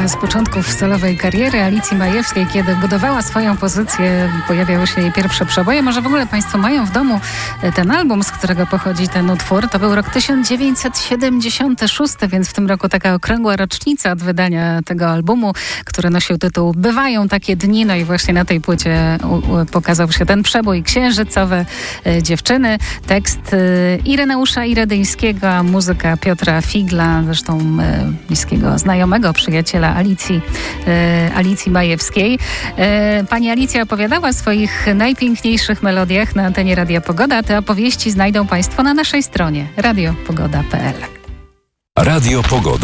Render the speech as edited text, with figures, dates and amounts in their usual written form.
z początków solowej kariery Alicji Majewskiej, kiedy budowała swoją pozycję, pojawiały się jej pierwsze przeboje. Może w ogóle Państwo mają w domu ten album, z którego pochodzi ten utwór. To był rok 1976, więc w tym roku taka okrągła rocznica od wydania tego albumu, który nosił tytuł Bywają takie dni. No i właśnie na tej płycie pokazał się ten przebój Księżycowe dziewczyny. Tekst Ireneusza Iredyńskiego, a muzyka Piotra Figla, zresztą bliskiego znajomego, przyjaciela Alicji Majewskiej. Pani Alicja opowiadała o swoich najpiękniejszych melodiach na antenie Radia Pogoda. Te opowieści znajdą Państwo na naszej stronie radiopogoda.pl. Radio Pogoda.